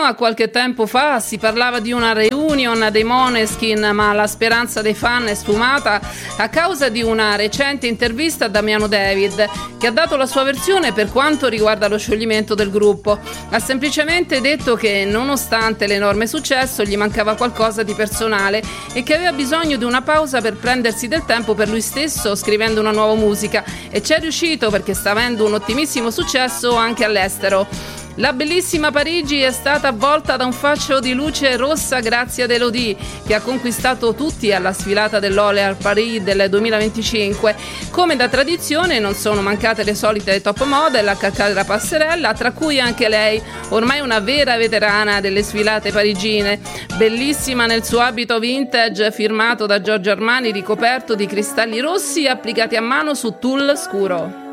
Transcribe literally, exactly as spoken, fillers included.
a qualche tempo fa si parlava di una reunion dei Måneskin, ma la speranza dei fan è sfumata a causa di una recente intervista a Damiano David, che ha dato la sua versione per quanto riguarda lo scioglimento del gruppo. Ha semplicemente detto che nonostante l'enorme successo gli mancava qualcosa di personale e che aveva bisogno di una pausa per prendersi del tempo per lui stesso scrivendo una nuova musica, e ci è riuscito perché sta avendo un ottimissimo successo anche all'estero. La bellissima Parigi è stata avvolta da un fascio di luce rossa grazie ad Elodie, che ha conquistato tutti alla sfilata dell'Orléans Paris del duemilaventicinque. Come da tradizione non sono mancate le solite top model a calcare la passerella, tra cui anche lei, ormai una vera veterana delle sfilate parigine, bellissima nel suo abito vintage firmato da Giorgio Armani ricoperto di cristalli rossi applicati a mano su tulle scuro.